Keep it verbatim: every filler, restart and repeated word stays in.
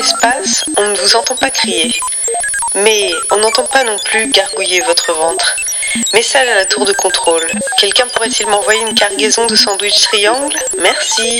l'espace, on ne vous entend pas crier. Mais on n'entend pas non plus gargouiller votre ventre. Message à la tour de contrôle. Quelqu'un pourrait-il m'envoyer une cargaison de sandwich triangle? Merci.